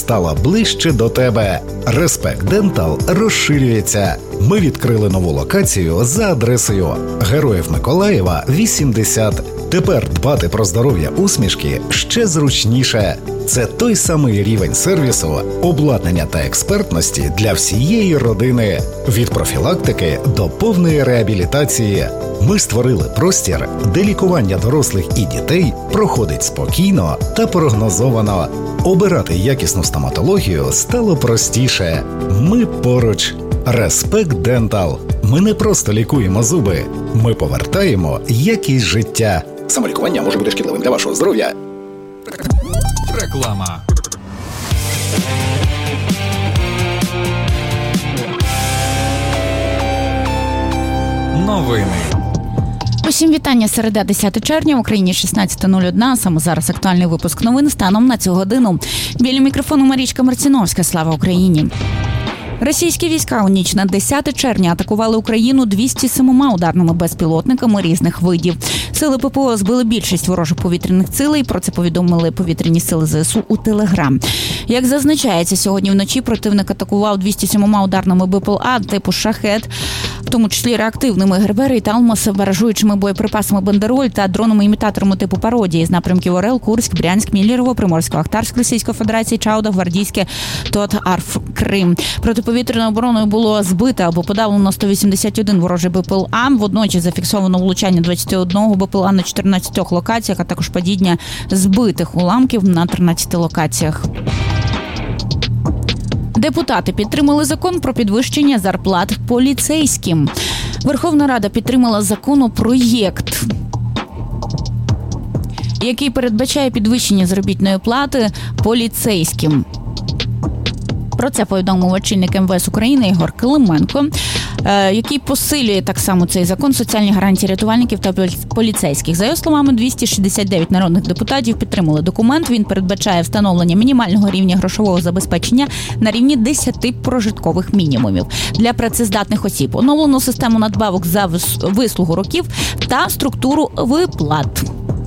стала ближче до тебе. Респект Дентал розширюється. Ми відкрили нову локацію за адресою Героїв Миколаєва, 80. Тепер дбати про здоров'я усмішки ще зручніше. Це той самий рівень сервісу, обладнання та експертності для всієї родини. Від профілактики до повної реабілітації. Ми створили простір, де лікування дорослих і дітей проходить спокійно та прогнозовано. Обирати якісну стоматологію стало простіше. Ми поруч. Респект Дентал. Ми не просто лікуємо зуби. Ми повертаємо якість життя. Самолікування може бути шкідливим для вашого здоров'я. Реклама. Новини. Усім вітання. Середа, 10 червня, в Україні 16:01. Саме зараз актуальний випуск новин станом на цю годину. Біля мікрофону Марічка Марціновська. Слава Україні! Російські війська у ніч на 10 червня атакували Україну 207 ударними безпілотниками різних видів. Сили ППО збили більшість ворожих повітряних цілей, про це повідомили повітряні сили ЗСУ у Телеграм. Як зазначається, сьогодні вночі противник атакував 207 ударними БПЛА типу «Шахед», в тому числі реактивними «Гербери» та «Алмаз», баражуючими боєприпасами «Бандероль» та дронами-імітаторами типу «Пародії» з напрямків Орел, Курськ, Брянськ, Міллерово, Приморсько, Ахтарськ Російської Федерації, Чауда, Гвардійське, Тот-Арф, Крим. Протиповітряною обороною було збито або подавлено 181 ворожий БПЛА. Водночас зафіксовано влучання 21 БПЛА на 14 локаціях, а також падіння збитих уламків на 13 локаціях. Депутати підтримали закон про підвищення зарплат поліцейським. Верховна Рада підтримала законопроєкт, який передбачає підвищення заробітної плати поліцейським. Про це повідомив очільник МВС України Ігор Клименко, який посилює так само цей закон соціальні гарантії рятувальників та поліцейських. За його словами, 269 народних депутатів підтримали документ. Він передбачає встановлення мінімального рівня грошового забезпечення на рівні 10 прожиткових мінімумів для працездатних осіб, оновлену систему надбавок за вислугу років та структуру виплат.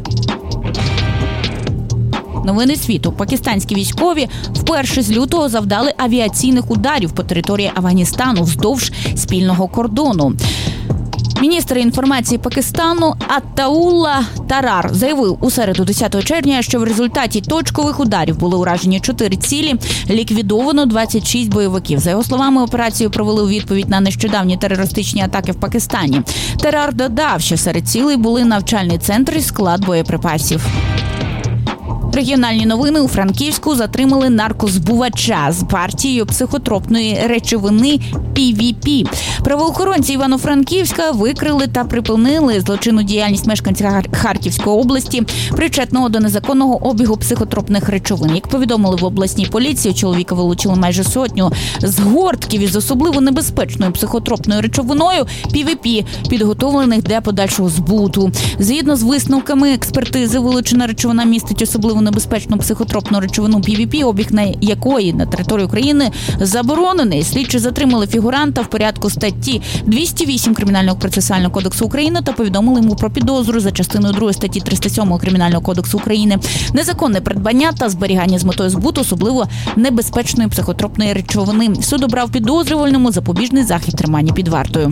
Новини світу. Пакистанські військові вперше з лютого завдали авіаційних ударів по території Афганістану вздовж спільного кордону. Міністр інформації Пакистану Аттаулла Тарар заявив у середу 10 червня, що в результаті точкових ударів були уражені 4 цілі, ліквідовано 26 бойовиків. За його словами, операцію провели у відповідь на нещодавні терористичні атаки в Пакистані. Тарар додав, що серед цілей були навчальний центр і склад боєприпасів. Регіональні новини. У Франківську затримали наркозбувача з партією психотропної речовини PVP. Правоохоронці Івано-Франківська викрили та припинили злочинну діяльність мешканця Харківської області, причетного до незаконного обігу психотропних речовин. Як повідомили в обласній поліції, чоловіка вилучили майже 100 згортків із особливо небезпечною психотропною речовиною PVP, підготовлених для подальшого збуту. Згідно з висновками експертизи, вилучена речовина містить особливо небезпечну психотропну речовину PVP, обіг на якої на території України заборонений. Слідчі затримали фігуранта в порядку статті 208 Кримінального процесуального кодексу України та повідомили йому про підозру за частиною 2 статті 307 Кримінального кодексу України незаконне придбання та зберігання з метою збуту особливо небезпечної психотропної речовини. Суд обрав підозрювальному запобіжний захід тримання під вартою.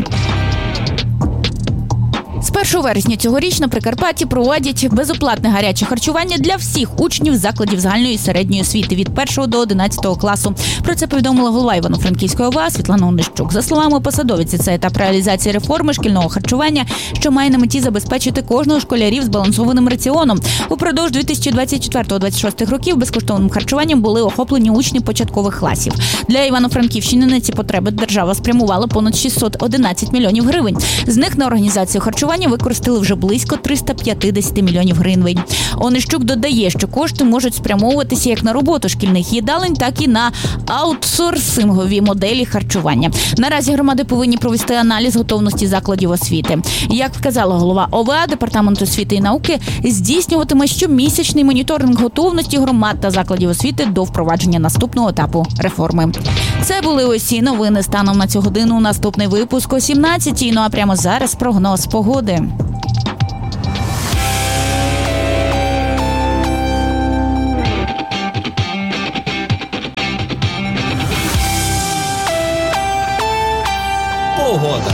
З 1 вересня цьогоріч на Прикарпатті проводять безоплатне гаряче харчування для всіх учнів закладів загальної і середньої освіти від 1 до 11 класу. Про це повідомила голова Івано-Франківської ОВА Світлана Онищук. За словами посадовиці, це етап реалізації реформи шкільного харчування, що має на меті забезпечити кожного школярів збалансованим раціоном. Упродовж 2024-2026 років безкоштовним харчуванням були охоплені учні початкових класів. Для Івано-Франківщини на ці потреби держава спрямувала понад 611 мільйонів гривень. З них на організацію харчування використали вже близько 350 мільйонів гривень. Онищук додає, що кошти можуть спрямовуватися як на роботу шкільних їдалень, так і на аутсорсингові моделі харчування. Наразі громади повинні провести аналіз готовності закладів освіти. Як вказала голова ОВА, Департаменту освіти і науки здійснюватиме щомісячний моніторинг готовності громад та закладів освіти до впровадження наступного етапу реформи. Це були усі новини станом на цю годину. Наступний випуск о 17-й. Ну а прямо зараз прогноз погоди.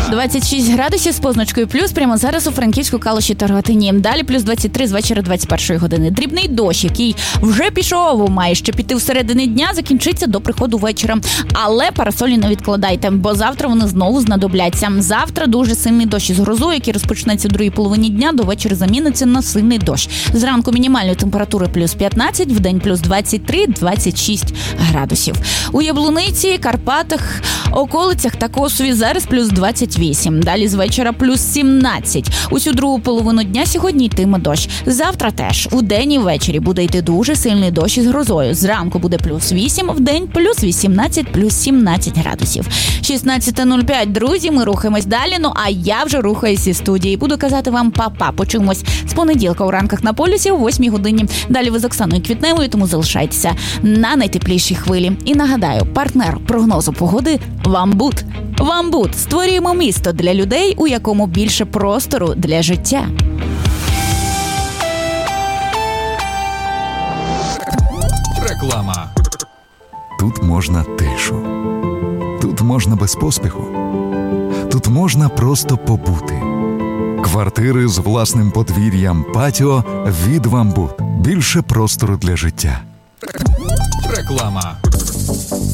26 градусів з позначкою плюс прямо зараз у Франківську, Калуші та Рогатині. Далі плюс 23 з вечора 21 години. Дрібний дощ, який вже пішов, має ще піти всередині дня, закінчиться до приходу вечора. Але парасолі не відкладайте, бо завтра вони знову знадобляться. Завтра дуже сильний дощ із грозою, який розпочнеться в другій половині дня, до вечора заміниться на сильний дощ. Зранку мінімальної температури плюс 15, вдень плюс 23-26 градусів. У Яблуниці, Карпатах, околицях та Косові зараз плюс 28. Далі з вечора плюс 17. Усю другу половину дня сьогодні йтиме дощ. Завтра теж. Удень і ввечері буде йти дуже сильний дощ із грозою. Зранку буде плюс 8, вдень плюс 18, плюс 17 градусів. 16:05, друзі, ми рухаємось далі, а я вже рухаюсь із студії. Буду казати вам па-па. Почуємось з понеділка у ранках на полюсі о 8 годині. Далі ви з Оксаною Квітневою, тому залишайтеся на найтеплішій хвилі. І нагадаю, партнер прогнозу погоди – Вамбут. Вамбут. Створюємо місто для людей, у якому більше простору для життя. Реклама. Тут можна тишу. Тут можна без поспіху. Тут можна просто побути. Квартири з власним подвір'ям, патіо від Вамбут. Більше простору для життя. Реклама.